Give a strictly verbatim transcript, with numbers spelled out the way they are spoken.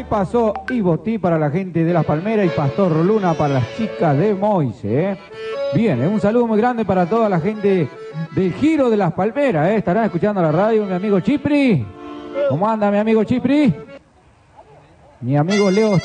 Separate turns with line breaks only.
Hoy pasó Ibotí para la gente de Las Palmeras y Pastor Luna para las chicas de Moise. ¿eh? Bien, un saludo muy grande para toda la gente del Giro de Las Palmeras. ¿eh? Estarán escuchando la radio mi amigo Chipri. ¿Cómo anda mi amigo Chipri? Mi amigo Leo